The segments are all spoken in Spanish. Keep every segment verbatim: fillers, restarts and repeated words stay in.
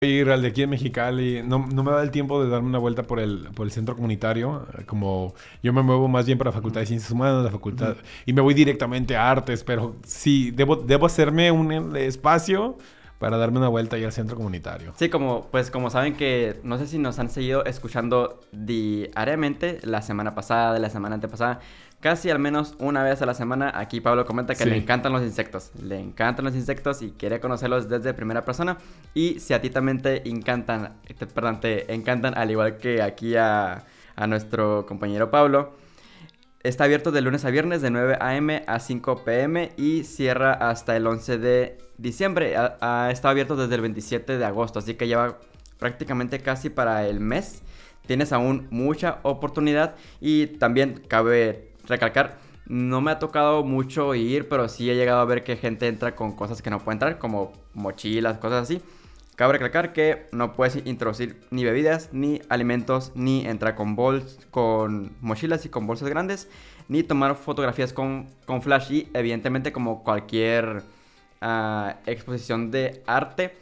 ir al de aquí en Mexicali. No, no me da el tiempo de darme una vuelta por el, por el centro comunitario. Como yo me muevo más bien para la Facultad de Ciencias Humanas, la facultad, Ujú. y me voy directamente a Artes, pero sí, debo, debo hacerme un espacio para darme una vuelta ahí al centro comunitario. Sí, como, pues como saben que, no sé si nos han seguido escuchando diariamente, la semana pasada, la semana antepasada, casi al menos una vez a la semana, aquí Pablo comenta que le Sí. encantan los insectos, le encantan los insectos y quiere conocerlos desde primera persona. Y si a ti también te encantan, te, perdón, te encantan, al igual que aquí a, a nuestro compañero Pablo, está abierto de lunes a viernes de nueve a eme a cinco pe eme y cierra hasta el once de diciembre. Ha, ha estado abierto desde el veintisiete de agosto, así que lleva prácticamente casi para el mes. Tienes aún mucha oportunidad y también cabe recalcar, no me ha tocado mucho ir, pero sí he llegado a ver que gente entra con cosas que no puede entrar, como mochilas, cosas así. Cabe recalcar que no puedes introducir ni bebidas, ni alimentos, ni entrar con bols, con mochilas y con bolsas grandes, ni tomar fotografías con, con flash. Y evidentemente, como cualquier uh, exposición de arte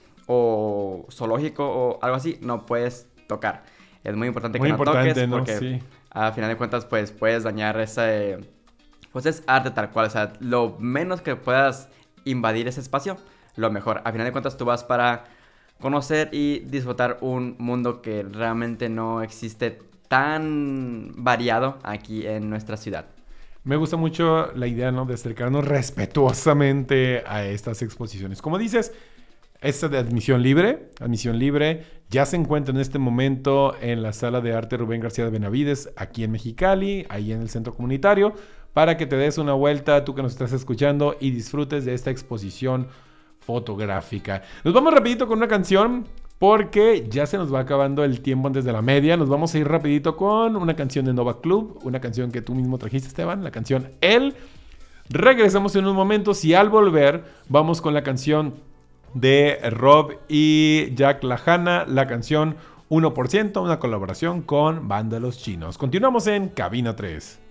o zoológico o algo así, no puedes tocar. Es muy importante que Muy no toques importante, ¿no? porque Sí. a final de cuentas pues puedes dañar ese... Pues es arte tal cual, o sea, lo menos que puedas invadir ese espacio, lo mejor. A final de cuentas tú vas para conocer y disfrutar un mundo que realmente no existe tan variado aquí en nuestra ciudad. Me gusta mucho la idea, ¿no? De acercarnos respetuosamente a estas exposiciones. Como dices, esta de admisión libre, admisión libre, ya se encuentra en este momento en la Sala de Arte Rubén García de Benavides, aquí en Mexicali, ahí en el centro comunitario, para que te des una vuelta, tú que nos estás escuchando, y disfrutes de esta exposición fotográfica. Nos vamos rapidito con una canción porque ya se nos va acabando el tiempo antes de la media. Nos vamos a ir rapidito con una canción de Nova Club, una canción que tú mismo trajiste, Esteban, la canción El. Regresamos en unos momentos y al volver vamos con la canción de Rob y Jack Lajana, la canción uno por ciento, una colaboración con Banda Los Chinos. Continuamos en Cabina tres.